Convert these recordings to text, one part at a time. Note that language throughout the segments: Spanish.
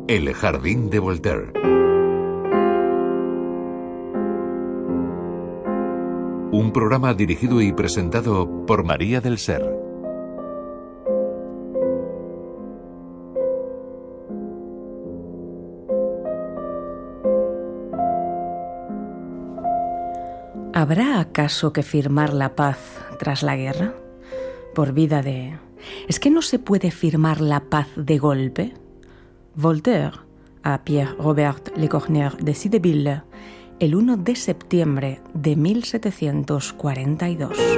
El jardín de Voltaire. Un programa dirigido y presentado por María del Ser. ¿Habrá acaso que firmar la paz tras la guerra? Por vida de... ¿Es que no se puede firmar la paz de golpe? Voltaire, a Pierre Robert Le Cornuer de Cideville, el 1 de septiembre de 1742.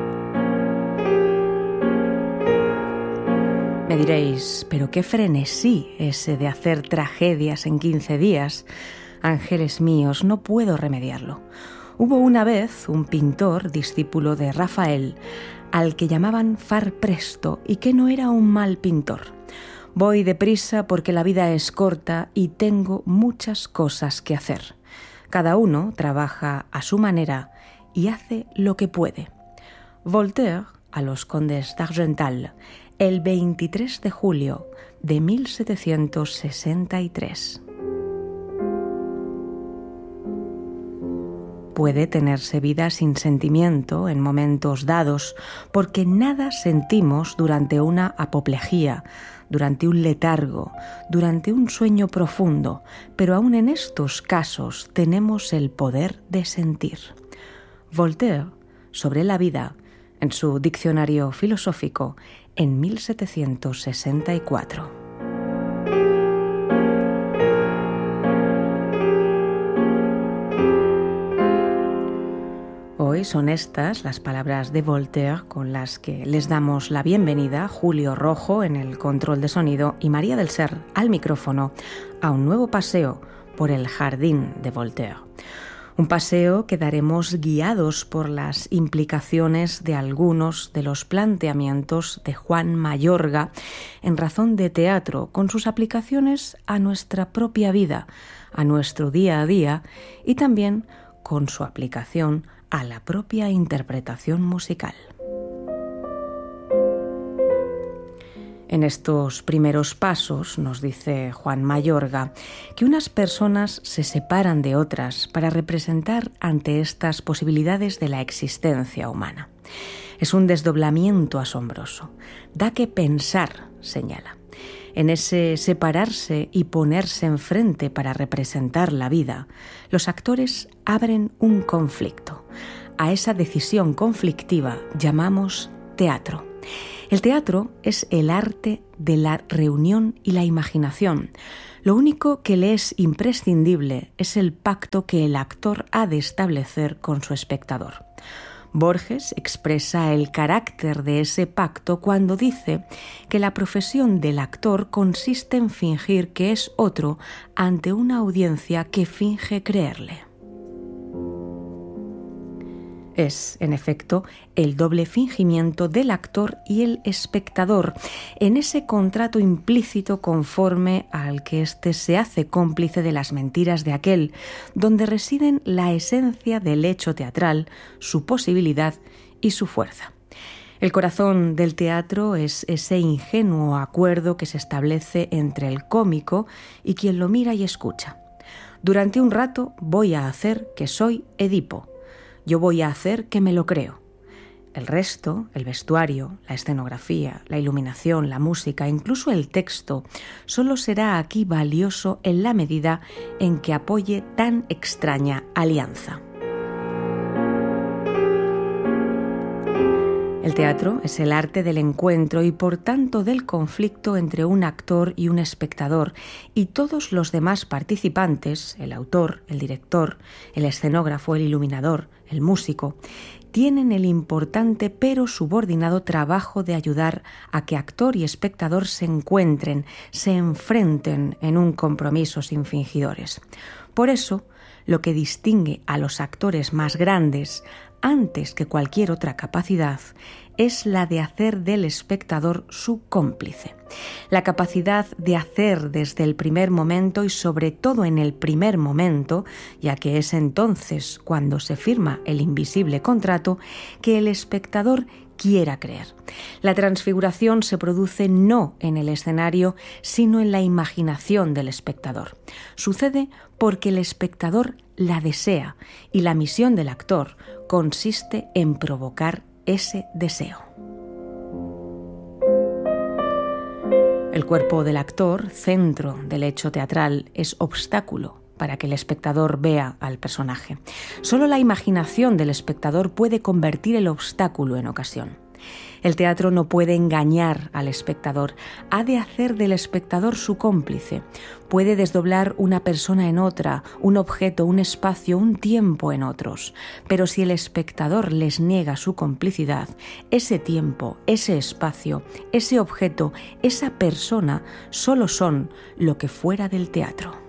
Me diréis, ¿pero qué frenesí ese de hacer tragedias en 15 días? Ángeles míos, no puedo remediarlo. Hubo una vez un pintor, discípulo de Rafael, al que llamaban Far Presto y que no era un mal pintor. Voy deprisa porque la vida es corta y tengo muchas cosas que hacer. Cada uno trabaja a su manera y hace lo que puede. Voltaire a los condes d'Argental el 23 de julio de 1763. Puede tenerse vida sin sentimiento en momentos dados, porque nada sentimos durante una apoplejía, durante un letargo, durante un sueño profundo, pero aún en estos casos tenemos el poder de sentir. Voltaire, sobre la vida, en su diccionario filosófico, en 1764. Hoy son estas las palabras de Voltaire con las que les damos la bienvenida, Julio Rojo en el control de sonido y María del Ser al micrófono, a un nuevo paseo por el jardín de Voltaire. Un paseo que daremos guiados por las implicaciones de algunos de los planteamientos de Juan Mayorga en razón de teatro, con sus aplicaciones a nuestra propia vida, a nuestro día a día y también con su aplicación a la propia interpretación musical. En estos primeros pasos, nos dice Juan Mayorga, que unas personas se separan de otras para representar ante estas posibilidades de la existencia humana. Es un desdoblamiento asombroso. Da que pensar, señala. En ese separarse y ponerse enfrente para representar la vida, los actores abren un conflicto. A esa decisión conflictiva llamamos teatro. El teatro es el arte de la reunión y la imaginación. Lo único que le es imprescindible es el pacto que el actor ha de establecer con su espectador. Borges expresa el carácter de ese pacto cuando dice que la profesión del actor consiste en fingir que es otro ante una audiencia que finge creerle. Es, en efecto, el doble fingimiento del actor y el espectador, en ese contrato implícito conforme al que éste se hace cómplice de las mentiras de aquel, donde residen la esencia del hecho teatral, su posibilidad y su fuerza. El corazón del teatro es ese ingenuo acuerdo que se establece entre el cómico y quien lo mira y escucha. Durante un rato voy a hacer que soy Edipo. Yo voy a hacer que me lo creo. El resto, el vestuario, la escenografía, la iluminación, la música, incluso el texto, solo será aquí valioso en la medida en que apoye tan extraña alianza. El teatro es el arte del encuentro y por tanto del conflicto entre un actor y un espectador, y todos los demás participantes, el autor, el director, el escenógrafo, el iluminador, el músico, tienen el importante pero subordinado trabajo de ayudar a que actor y espectador se encuentren, se enfrenten en un compromiso sin fingidores. Por eso, lo que distingue a los actores más grandes, antes que cualquier otra capacidad, es la de hacer del espectador su cómplice. La capacidad de hacer desde el primer momento y sobre todo en el primer momento, ya que es entonces cuando se firma el invisible contrato, que el espectador quiera creer. La transfiguración se produce no en el escenario, sino en la imaginación del espectador. Sucede porque el espectador la desea y la misión del actor consiste en provocar ese deseo. El cuerpo del actor, centro del hecho teatral, es obstáculo para que el espectador vea al personaje. Solo la imaginación del espectador puede convertir el obstáculo en ocasión. El teatro no puede engañar al espectador, ha de hacer del espectador su cómplice. Puede desdoblar una persona en otra, un objeto, un espacio, un tiempo en otros. Pero si el espectador les niega su complicidad, ese tiempo, ese espacio, ese objeto, esa persona solo son lo que fuera del teatro.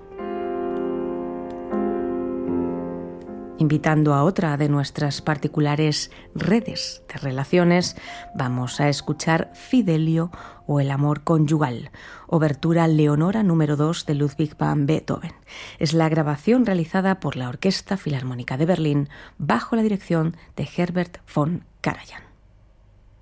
Invitando a otra de nuestras particulares redes de relaciones, vamos a escuchar Fidelio o El amor conyugal, obertura Leonora número 2 de Ludwig van Beethoven. Es la grabación realizada por la Orquesta Filarmónica de Berlín bajo la dirección de Herbert von Karajan.